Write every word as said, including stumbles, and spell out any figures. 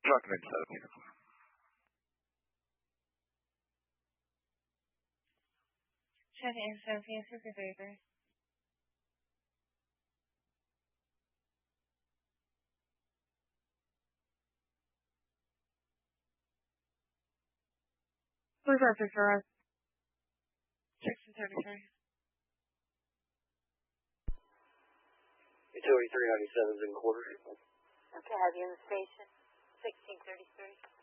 Document seven uniform. Check in seventeen supervisor. Who's answer for us? Section thirty-three. Utility three ninety-seven is in quarters. Okay, have you in the station? sixteen thirty-three.